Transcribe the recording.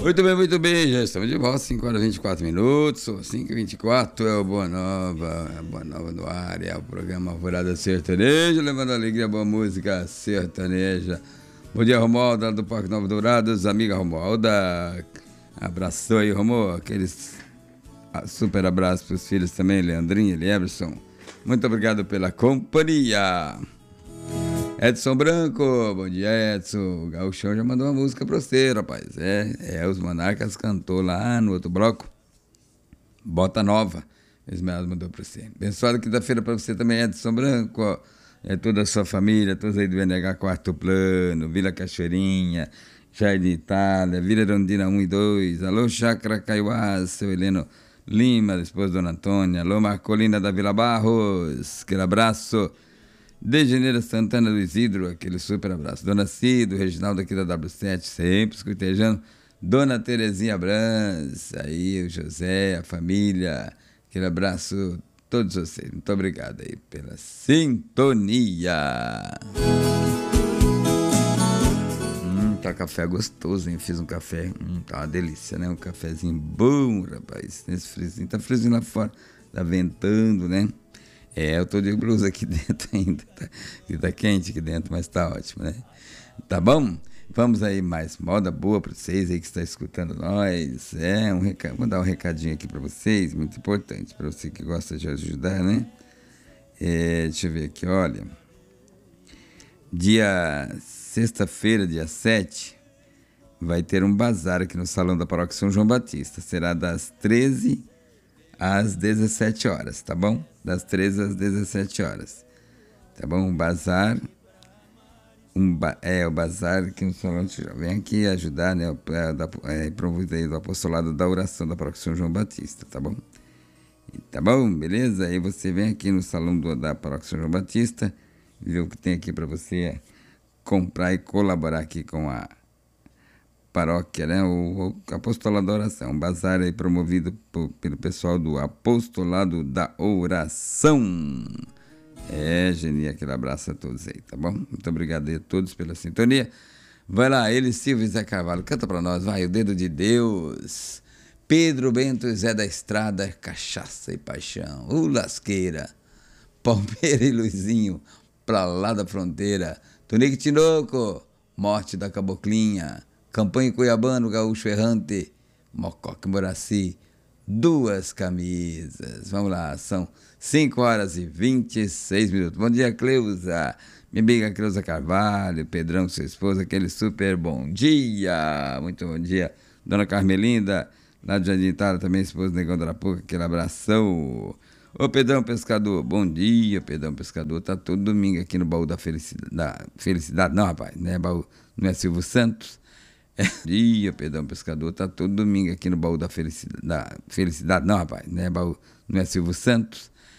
Muito bem, já estamos de volta, 5 horas e 24 minutos, 5h24, é o Boa Nova no ar, é o programa Alvorada Sertaneja, levando alegria, boa música sertaneja. Bom dia, Romualda, do Parque Nova Dourados, amiga Romualda, abraçou aí, Romualda, aqueles super abraços para os filhos também, Leandrinho e Emerson, muito obrigado pela companhia. Edson Branco, bom dia, Edson. O Gauchão já mandou uma música pra você, rapaz. Os Monarcas cantou lá no outro bloco. Bota Nova. Esmeralda mandou pra você. Abençoada quinta-feira pra você também, Edson Branco. Ó. É toda a sua família, todos aí do NH Quarto Plano, Vila Cachoeirinha, Jardim Itália, Vila Rondina 1 e 2. Alô, Chácara Caiuá, seu Heleno Lima, esposa Dona Antônia. Alô, Marcolina da Vila Barros. Aquele abraço. De Janeiro Santana do Isidro, aquele super abraço. Dona Cido, Reginaldo aqui da W7, sempre escutejando. Dona Terezinha Brans, aí o José, a família, aquele abraço a todos vocês. Muito obrigado aí pela sintonia. Tá café gostoso, hein? Fiz um café, tá uma delícia, né? Um cafezinho bom, rapaz. Nesse friozinho, tá friozinho lá fora, tá ventando, né? Eu tô de blusa aqui dentro ainda, tá quente aqui dentro, mas tá ótimo, né? Tá bom? Vamos aí, mais moda boa pra vocês aí que está escutando nós. Vou dar um recadinho aqui pra vocês, muito importante, pra você que gosta de ajudar, né? Deixa eu ver aqui, olha. Sexta-feira, dia 7, vai ter um bazar aqui no Salão da Paróquia São João Batista. Será das 13 às 17 horas, tá bom? Das 13 às 17 horas, tá bom? Um bazar, o bazar aqui no Salão, vem aqui ajudar, né? Promovido aí do apostolado da oração da Paróquia São João Batista, tá bom? Tá bom, beleza? Aí você vem aqui no Salão da Paróquia São João Batista, vê o que tem aqui para você comprar e colaborar aqui com a paróquia, né? O apostolado da oração, um bazar aí promovido pelo pessoal do apostolado da oração. Geni, aquele abraço a todos aí, tá bom? Muito obrigado aí a todos pela sintonia. Vai lá, ele, Silvio e Zé Carvalho, canta pra nós, vai, o Dedo de Deus. Pedro Bento e Zé da Estrada, cachaça e paixão. Lasqueira, Palmeira e Luizinho, pra lá da fronteira. Tonique Tinoco, Morte da Caboclinha. Campanha Cuiabano, Gaúcho Errante, Mococa Moraci, Duas Camisas. Vamos lá, são 5 horas e 26 minutos. Bom dia, Cleusa, minha amiga Cleusa Carvalho, Pedrão, sua esposa, aquele super bom dia. Muito bom dia, Dona Carmelinda, lá de Jardim Itália, também esposa do Negão da Arapuca, aquele abração. Ô Pedrão Pescador, bom dia, Pedrão Pescador, tá todo domingo aqui no Baú da Felicidade, não rapaz, não é Baú, não é Silvio Santos. Dia, Pedrão Pescador, tá todo domingo aqui no Baú da Felicidade, não rapaz, né? Baú, não é Silvio Santos.